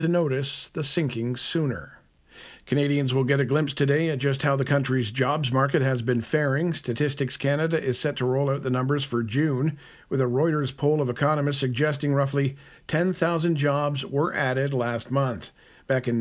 to notice the sinking sooner. Canadians will get a glimpse today at just how the country's jobs market has been faring. Statistics Canada is set to roll out the numbers for June, with a Reuters poll of economists suggesting roughly 10,000 jobs were added last month. Back in